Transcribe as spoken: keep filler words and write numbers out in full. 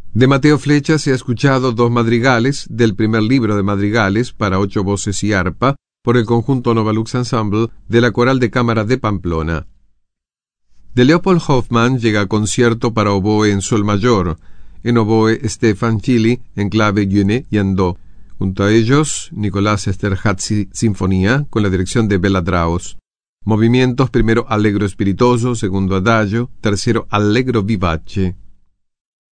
De Mateo Flecha se ha escuchado dos madrigales del primer libro de madrigales para ocho voces y arpa por el conjunto Novalux Ensemble de la Coral de Cámara de Pamplona. De Leopold Hoffmann llega concierto para oboe en sol mayor, en oboe Stefan Chili, en clave Guionet y en do. Junto a ellos, Nicolás Esterházy Sinfonía, con la dirección de Bela Draos. Movimientos: primero allegro spiritoso, segundo adagio, tercero allegro vivace.